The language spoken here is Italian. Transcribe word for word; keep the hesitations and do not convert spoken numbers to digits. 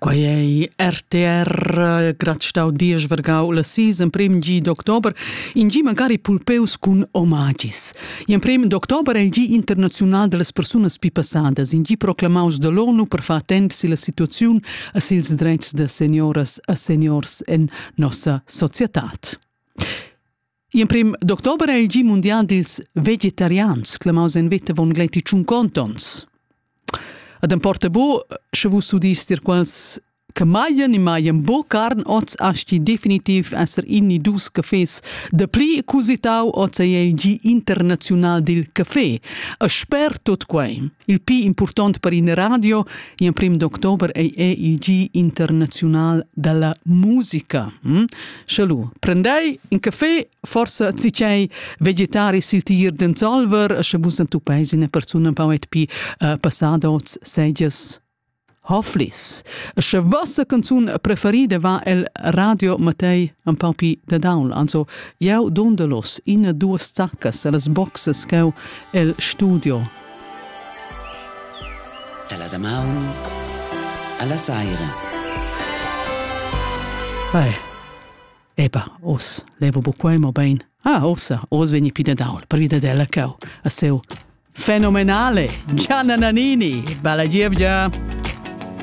Quei è R T R, gratstau dies vergau la sis, in prim gi d'october, in gi magari pulpeus cun omagis. In prim d'october è il gi internazional de las persunas pi passadas, in gi proclamaus de l'ONU per fa attent si la situaziun a sils drets de senioras a seniors en nossa societat. In prim d'october è il gi mondial dils vegetarians, clamaus en veta von gleti ciuncontons. Ad en porta bo, se vus udis dir quals che maian i maian bo carn, oz asti definitiv esser inni dus cafés de pli cusitau oz è il gi internazional del caffè. A sper tot quei. Il pi important per in radio, in prim d'october è il gi internazional della musica. Hm? Schalu, prendei in caffè, forse si c'è vegetari siltir den solver, se vus en tu paesi ne persona pauet pi uh, passada oz segias Hofflis. Se vostra canzun preferida va el Radio Matei un po' pi da daul. Also, jau dondelos in due staccas las boxes che el studio. Dalla da maun alla saira. Eh, eba, os, levo buquemo ben. Ah, ossa, os veni pi da daul, per vida della cau. A seu fenomenale, Gianna Nannini. Bella gievgia.